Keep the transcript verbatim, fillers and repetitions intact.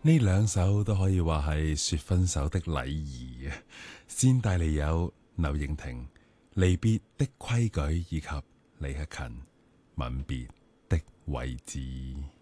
呢兩首都可以話係說分手的禮儀啊，先帶嚟有劉穎婷離別的規矩以及李克勤吻別的位置。